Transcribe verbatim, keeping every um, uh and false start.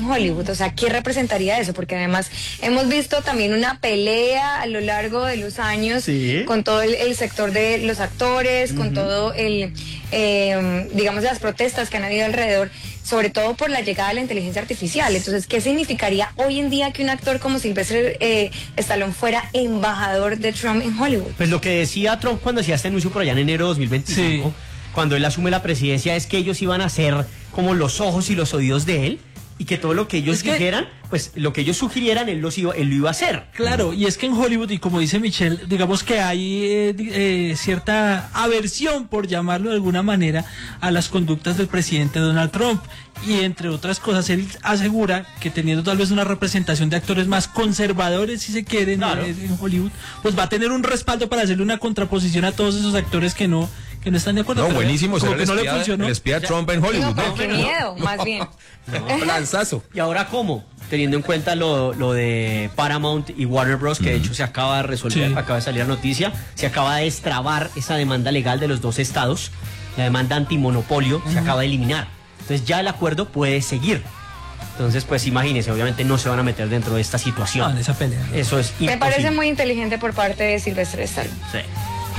Hollywood? O sea, ¿qué representaría eso? Porque además hemos visto también una pelea a lo largo de los años sí. con todo el, el sector de los actores, uh-huh. con todo el, eh, digamos, las protestas que han habido alrededor, sobre todo por la llegada de la inteligencia artificial. Entonces, ¿qué significaría hoy en día que un actor como Sylvester eh, Stallone fuera embajador de Trump en Hollywood? Pues lo que decía Trump cuando hacía este anuncio por allá en enero de dos mil veinticinco, sí. cuando él asume la presidencia, es que ellos iban a ser como los ojos y los oídos de él, y que todo lo que ellos es que, dijeran, pues lo que ellos sugirieran, él, los iba, él lo iba a hacer. Claro, y es que en Hollywood, y como dice Michelle, digamos que hay eh, eh, cierta aversión, por llamarlo de alguna manera, a las conductas del presidente Donald Trump. Y entre otras cosas, él asegura que teniendo tal vez una representación de actores más conservadores, si se quieren, claro. en, en Hollywood, pues va a tener un respaldo para hacerle una contraposición a todos esos actores que no... que no están de acuerdo. No, buenísimo, como será que el, no espía, le funcionó. el espía de Trump en Hollywood. No, ¿no? qué miedo, más bien. No, lanzazo. ¿Y ahora cómo? Teniendo en cuenta lo, lo de Paramount y Warner Bros., que mm. de hecho se acaba de resolver, sí. acaba de salir la noticia, se acaba de destrabar esa demanda legal de los dos estados, la demanda antimonopolio, uh-huh. se acaba de eliminar. Entonces ya el acuerdo puede seguir. Entonces, pues imagínense, obviamente no se van a meter dentro de esta situación. No, en esa pelea. Eso es imposible. Me parece muy inteligente por parte de Sylvester Stallone. Sí.